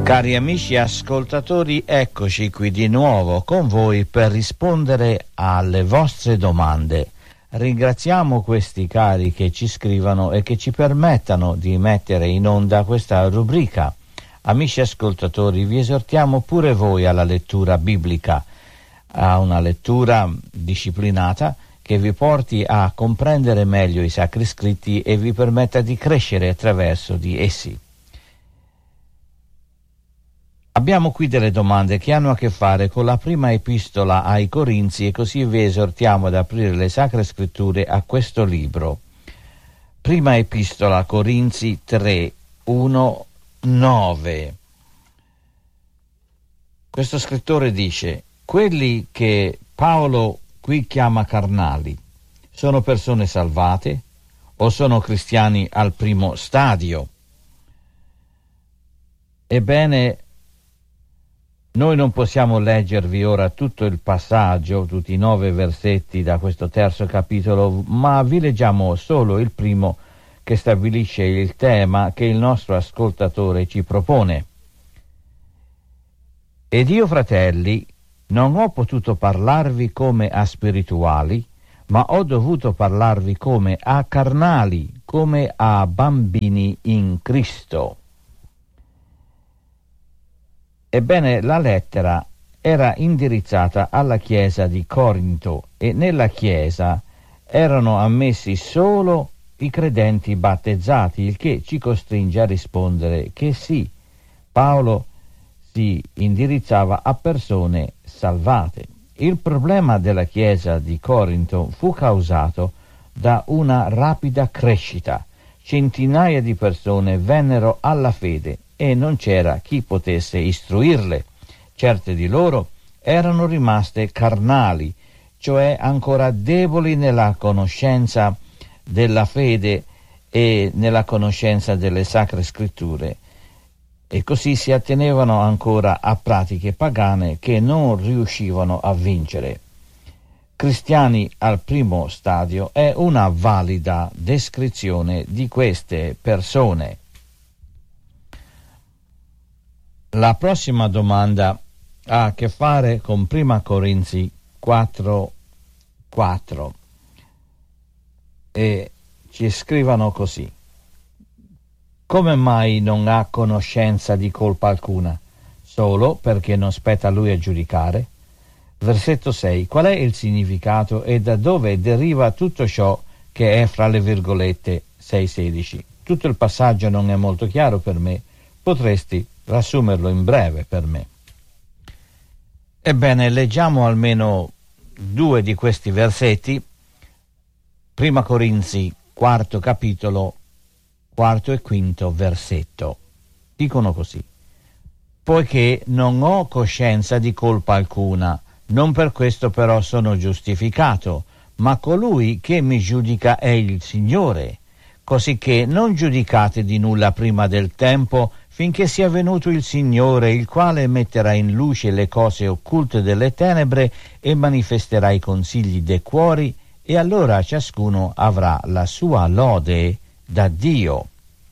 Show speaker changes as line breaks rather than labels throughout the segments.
Cari amici ascoltatori, eccoci qui di nuovo con voi per rispondere alle vostre domande. Ringraziamo questi cari che ci scrivano e che ci permettano di mettere in onda questa rubrica. Amici ascoltatori, vi esortiamo pure voi alla lettura biblica, a una lettura disciplinata che vi porti a comprendere meglio i Sacri Scritti e vi permetta di crescere attraverso di essi. Abbiamo qui delle domande che hanno a che fare con la prima epistola ai Corinzi e così vi esortiamo ad aprire le Sacre Scritture a questo libro. Prima epistola a Corinzi 3, 1, 9. Questo scrittore dice: quelli che Paolo qui chiama carnali sono persone salvate o sono cristiani al primo stadio? Ebbene, noi non possiamo leggervi ora tutto il passaggio, tutti i 9 versetti da questo terzo capitolo, ma vi leggiamo solo il primo che stabilisce il tema che il nostro ascoltatore ci propone. Ed io, fratelli, non ho potuto parlarvi come a spirituali, ma ho dovuto parlarvi come a carnali, come a bambini in Cristo. Ebbene, la lettera era indirizzata alla chiesa di Corinto e nella chiesa erano ammessi solo i credenti battezzati, il che ci costringe a rispondere che sì, Paolo si indirizzava a persone salvate. Il problema della chiesa di Corinto fu causato da una rapida crescita. Centinaia di persone vennero alla fede e non c'era chi potesse istruirle. Certe di loro erano rimaste carnali, cioè ancora deboli nella conoscenza della fede e nella conoscenza delle Sacre Scritture, e così si attenevano ancora a pratiche pagane che non riuscivano a vincere. Cristiani al primo stadio è una valida descrizione di queste persone. La prossima domanda ha a che fare con Prima Corinzi 4:4 e ci scrivono così: come mai non ha conoscenza di colpa alcuna? Solo perché non spetta a lui a giudicare? Versetto 6. Qual è il significato e da dove deriva tutto ciò che è fra le virgolette 6:16? Tutto il passaggio non è molto chiaro per me. Potresti riassumerlo in breve per me? Ebbene, leggiamo almeno 2 di questi versetti. Prima Corinzi, 4 capitolo, 4 e 5 versetto. Dicono così: poiché non ho coscienza di colpa alcuna, non per questo però sono giustificato, ma colui che mi giudica è il Signore. Cosicché non giudicate di nulla prima del tempo, finché sia venuto il Signore, il quale metterà in luce le cose occulte delle tenebre e manifesterà i consigli dei cuori, e allora ciascuno avrà la sua lode da Dio.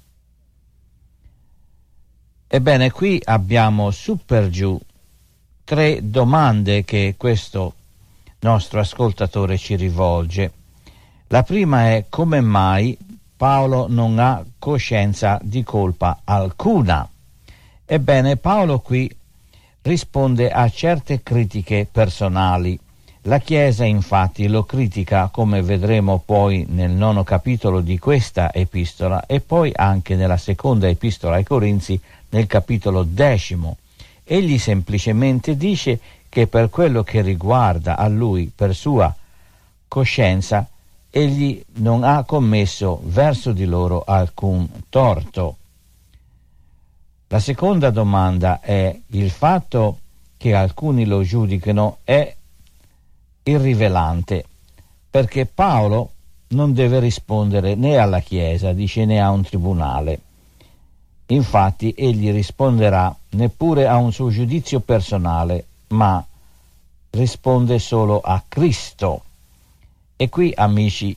Ebbene, qui abbiamo su per giù 3 domande che questo nostro ascoltatore ci rivolge. La prima è: come mai Paolo non ha coscienza di colpa alcuna? Ebbene, Paolo qui risponde a certe critiche personali. La Chiesa infatti lo critica, come vedremo poi nel 9 capitolo di questa epistola e poi anche nella seconda epistola ai Corinzi nel capitolo 10. Egli semplicemente dice che per quello che riguarda a lui, per sua coscienza, egli non ha commesso verso di loro alcun torto. La seconda domanda è: il fatto che alcuni lo giudicano è irrilevante, perché Paolo non deve rispondere né alla Chiesa, dice, né a un tribunale. Infatti egli risponderà neppure a un suo giudizio personale, ma risponde solo a Cristo. E qui, amici,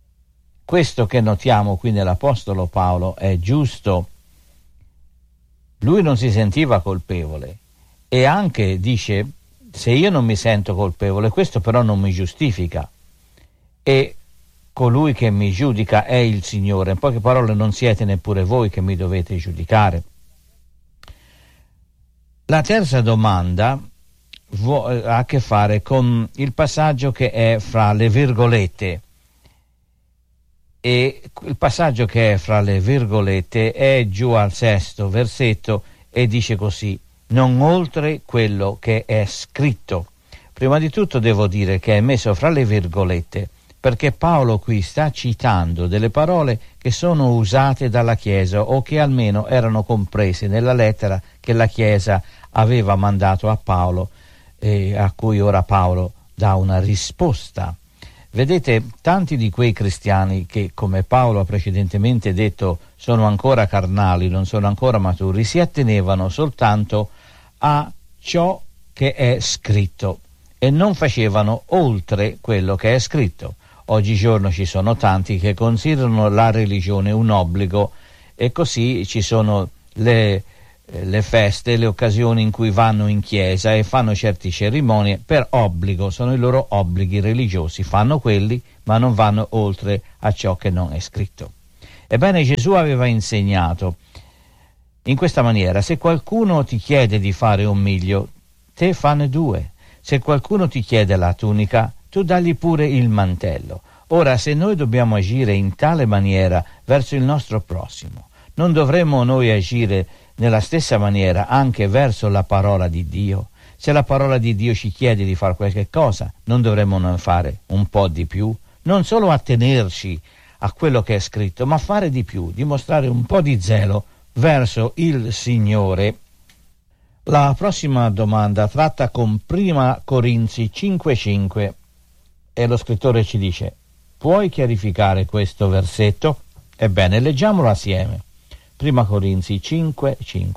questo che notiamo qui nell'Apostolo Paolo è giusto Lui non si sentiva colpevole e anche dice: se io non mi sento colpevole, questo però non mi giustifica, e colui che mi giudica è il Signore. In poche parole, non siete neppure voi che mi dovete giudicare. La terza domanda ha a che fare con il passaggio che è fra le virgolette, e il passaggio che è fra le virgolette è giù al 6° versetto e dice così: non oltre quello che è scritto. Prima di tutto devo dire che è messo fra le virgolette perché Paolo qui sta citando delle parole che sono usate dalla Chiesa, o che almeno erano comprese nella lettera che la Chiesa aveva mandato a Paolo, a cui ora Paolo dà una risposta. Vedete, tanti di quei cristiani che, come Paolo ha precedentemente detto, sono ancora carnali, non sono ancora maturi, si attenevano soltanto a ciò che è scritto e non facevano oltre quello che è scritto. Oggigiorno ci sono tanti che considerano la religione un obbligo, e così ci sono le feste, le occasioni in cui vanno in chiesa e fanno certe cerimonie per obbligo, sono i loro obblighi religiosi, fanno quelli ma non vanno oltre a ciò che non è scritto. Ebbene, Gesù aveva insegnato in questa maniera: se qualcuno ti chiede di fare un miglio, te fanne 2. Se qualcuno ti chiede la tunica, tu dagli pure il mantello. Ora, se noi dobbiamo agire in tale maniera verso il nostro prossimo, non dovremmo noi agire nella stessa maniera anche verso la parola di Dio? Se la parola di Dio ci chiede di fare qualche cosa, non dovremmo noi fare un po' di più? Non solo attenerci a quello che è scritto, ma fare di più, dimostrare un po' di zelo verso il Signore. La prossima domanda tratta con Prima Corinzi 5,5 e lo scrittore ci dice: puoi chiarificare questo versetto? Ebbene, leggiamolo assieme. Prima Corinzi 5,5.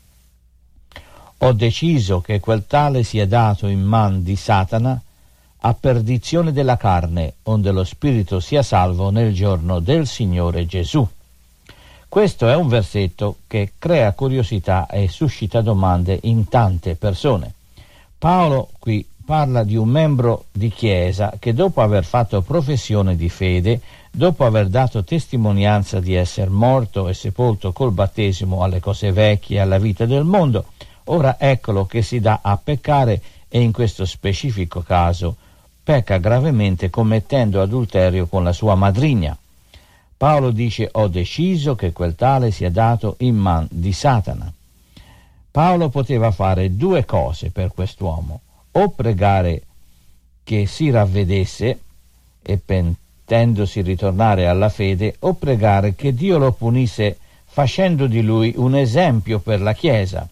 Ho deciso che quel tale sia dato in man di Satana a perdizione della carne, onde lo spirito sia salvo nel giorno del Signore Gesù. Questo è un versetto che crea curiosità e suscita domande in tante persone. Paolo qui parla di un membro di chiesa che, dopo aver fatto professione di fede, dopo aver dato testimonianza di essere morto e sepolto col battesimo alle cose vecchie e alla vita del mondo, ora eccolo che si dà a peccare, e in questo specifico caso pecca gravemente commettendo adulterio con la sua madrigna. Paolo dice: ho deciso che quel tale sia dato in man di Satana. Paolo poteva fare 2 cose per quest'uomo: o pregare che si ravvedesse e pentendosi ritornare alla fede, o pregare che Dio lo punisse facendo di lui un esempio per la Chiesa.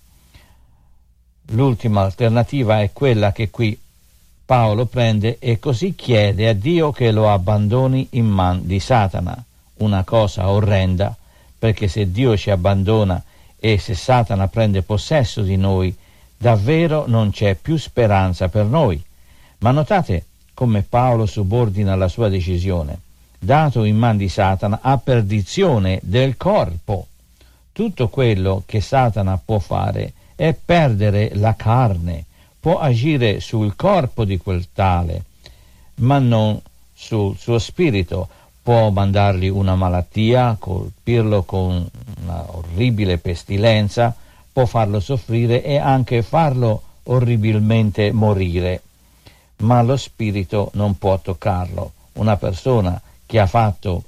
L'ultima alternativa è quella che qui Paolo prende e così chiede a Dio che lo abbandoni in man di Satana. Una cosa orrenda, perché se Dio ci abbandona e se Satana prende possesso di noi, davvero non c'è più speranza per noi. Ma notate come Paolo subordina la sua decisione: dato in man di Satana a perdizione del corpo. Tutto quello che Satana può fare è perdere la carne, può agire sul corpo di quel tale, ma non sul suo spirito. Può mandargli una malattia, colpirlo con una orribile pestilenza, può farlo soffrire e anche farlo orribilmente morire, ma lo spirito non può toccarlo. Una persona che ha fatto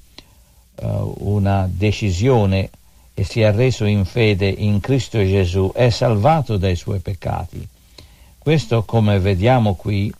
una decisione e si è reso in fede in Cristo Gesù è salvato dai suoi peccati. Questo, come vediamo qui,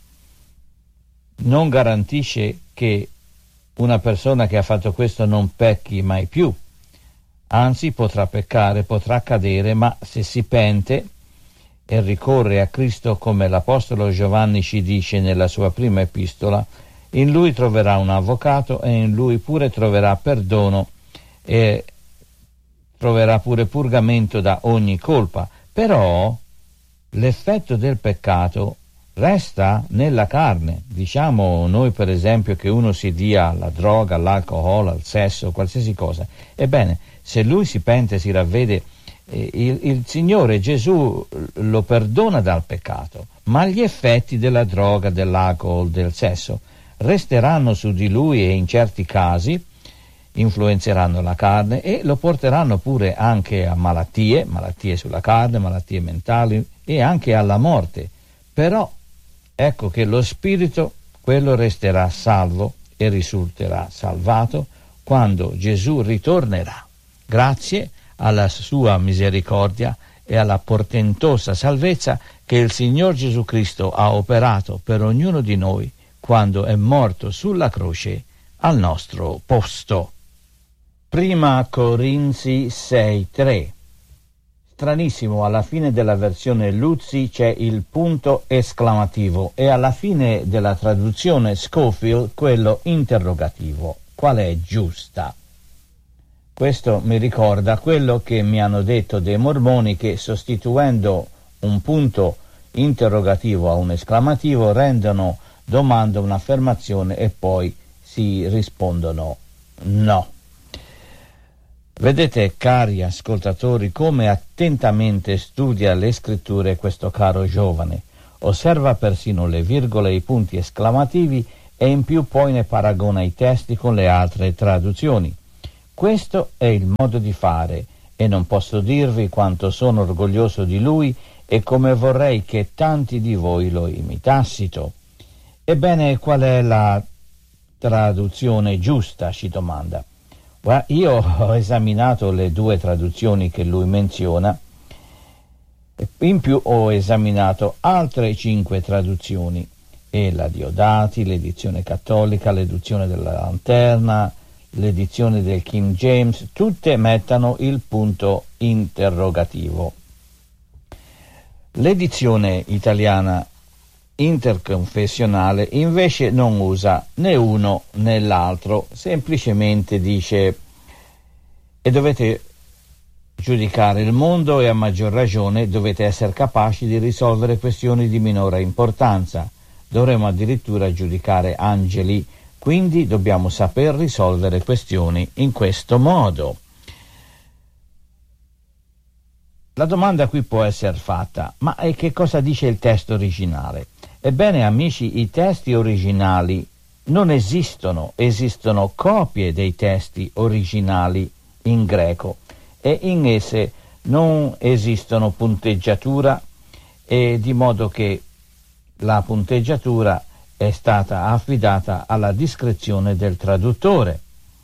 non garantisce che una persona che ha fatto questo non pecchi mai più. Anzi, potrà peccare, potrà cadere, ma se si pente e ricorre a Cristo, come l'Apostolo Giovanni ci dice nella sua prima epistola, in Lui troverà un avvocato e in Lui pure troverà perdono e troverà pure purgamento da ogni colpa. Però l'effetto del peccato resta nella carne. Diciamo noi, per esempio, che uno si dia alla droga, all'alcol, al sesso, qualsiasi cosa. Ebbene, se lui si pente, si ravvede il Signore Gesù lo perdona dal peccato, ma gli effetti della droga, dell'alcol, del sesso resteranno su di lui e in certi casi influenzeranno la carne e lo porteranno pure anche a malattie sulla carne, malattie mentali e anche alla morte. Però ecco che lo spirito, quello resterà salvo e risulterà salvato quando Gesù ritornerà, grazie alla sua misericordia e alla portentosa salvezza che il Signor Gesù Cristo ha operato per ognuno di noi quando è morto sulla croce al nostro posto. Prima Corinzi 6:3. Stranissimo, alla fine della versione Luzzi c'è il punto esclamativo e alla fine della traduzione Scofield quello interrogativo. Qual è giusta? Questo mi ricorda quello che mi hanno detto dei mormoni, che sostituendo un punto interrogativo a un esclamativo rendono domanda un'affermazione e poi si rispondono no. Vedete, cari ascoltatori, come attentamente studia le scritture questo caro giovane. Osserva persino le virgole e i punti esclamativi e in più poi ne paragona i testi con le altre traduzioni. Questo è il modo di fare e non posso dirvi quanto sono orgoglioso di lui e come vorrei che tanti di voi lo imitassero. Ebbene, qual è la traduzione giusta? Ci domanda. Io ho esaminato le due traduzioni che lui menziona, in più ho esaminato altre 5 traduzioni, e la Diodati, l'edizione cattolica, l'edizione della Lanterna, l'edizione del King James, tutte mettono il punto interrogativo. L'edizione italiana interconfessionale invece non usa né uno né l'altro, semplicemente dice: e dovete giudicare il mondo e a maggior ragione dovete essere capaci di risolvere questioni di minore importanza. Dovremo addirittura giudicare angeli, quindi dobbiamo saper risolvere questioni in questo modo. La domanda qui può essere fatta: ma che cosa dice il testo originale? Ebbene, amici, i testi originali non esistono copie dei testi originali in greco e in esse non esistono punteggiatura, e di modo che la punteggiatura è stata affidata alla discrezione del traduttore.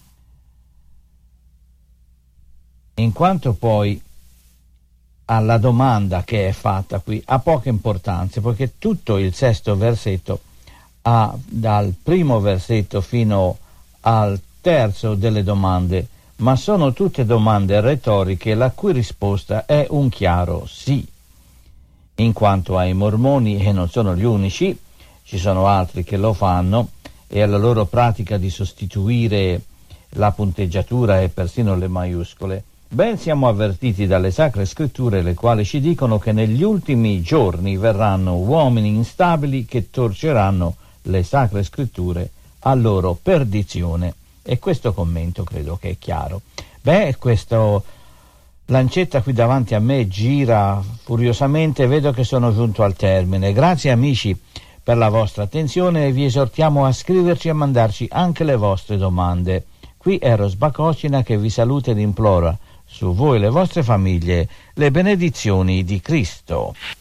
In quanto poi alla domanda che è fatta qui ha poca importanza, poiché tutto il sesto versetto ha dal primo versetto fino al terzo delle domande, ma sono tutte domande retoriche la cui risposta è un chiaro sì. In quanto ai mormoni, e non sono gli unici, ci sono altri che lo fanno, e alla loro pratica di sostituire la punteggiatura e persino le maiuscole, ben siamo avvertiti dalle Sacre Scritture, le quali ci dicono che negli ultimi giorni verranno uomini instabili che torceranno le Sacre Scritture a loro perdizione. E questo commento credo che è chiaro. Questo lancetta qui davanti a me gira furiosamente, vedo che sono giunto al termine. Grazie amici per la vostra attenzione e vi esortiamo a scriverci e a mandarci anche le vostre domande. Qui è Eros Bacocina che vi saluta ed implora su voi e le vostre famiglie le benedizioni di Cristo.